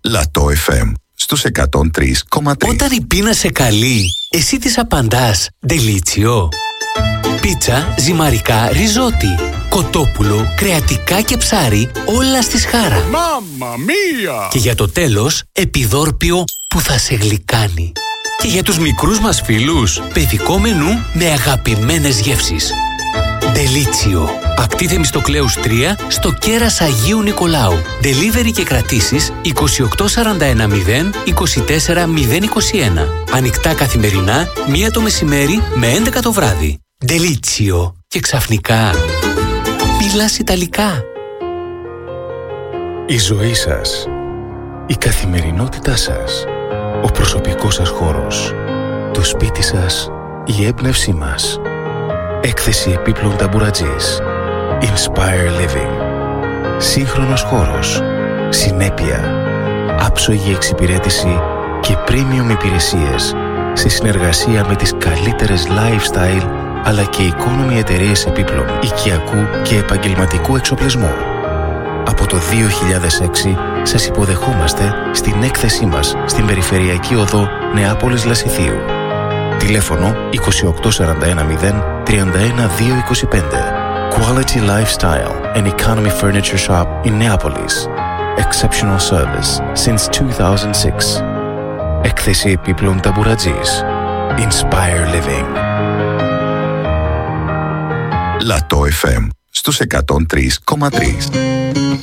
Λατό FM στους 103,3. Όταν η πείνα σε καλεί, εσύ της απαντάς «Ντελίτσιο». Πίτσα, ζυμαρικά, ριζότι, κοτόπουλο, κρεατικά και ψάρι, όλα στη σχάρα. Μάμμα μία! Και για το τέλος, επιδόρπιο που θα σε γλυκάνει. Και για τους μικρούς μας φίλους, παιδικό μενού με αγαπημένες γεύσεις. Ντελίτσιο. Ακτή Θεμιστοκλέους 3 στο κέρας Αγίου Νικολάου. Delivery και κρατήσεις 28410 24021. Ανοιχτά καθημερινά 1 το μεσημέρι με 11 το βράδυ. Ντελίτσιο. Και ξαφνικά μιλάς Ιταλικά. Η ζωή σας, η καθημερινότητά σας, ο προσωπικός σας χώρος, το σπίτι σας, η έμπνευσή μας. Έκθεση επίπλων ταμπουρατζής. Inspire Living. Σύγχρονος χώρος. Συνέπεια. Άψογη εξυπηρέτηση και premium υπηρεσίες σε συνεργασία με τις καλύτερες lifestyle αλλά και economy εταιρείες επίπλων, οικιακού και επαγγελματικού εξοπλισμού. Από το 2006 σας υποδεχόμαστε στην έκθεσή μας στην Περιφερειακή Οδό Νεάπολης Λασιθίου. Τηλέφωνο 28410 31225. Quality Lifestyle and Economy Furniture Shop in Neapolis. Exceptional service since 2006. Έκθεση επίπλων ταμπουρατζής. Inspire Living. Λατό FM στους 103,3.